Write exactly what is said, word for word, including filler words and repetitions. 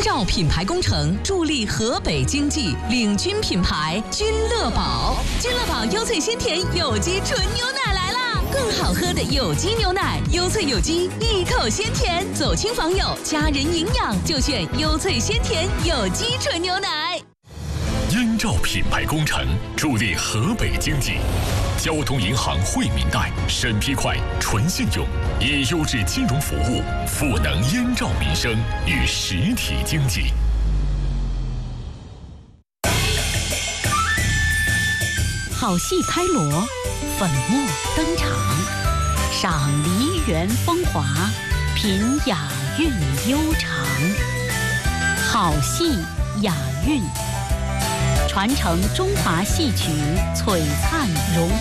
照品牌工程助力河北经济，领军品牌君乐宝。君乐宝优萃鲜甜有机纯牛奶来啦！更好喝的有机牛奶，优萃有机，一口鲜甜。走亲访友，家人营养就选优萃鲜甜有机纯牛奶。 燕赵品牌工程助力河北经济。交通银行惠民贷审批快、纯信用，以优质金融服务赋能燕赵民生与实体经济。 好戏开锣，粉墨登场，赏梨园风华，品雅韵悠长。好戏雅韵，传承中华戏曲璀璨荣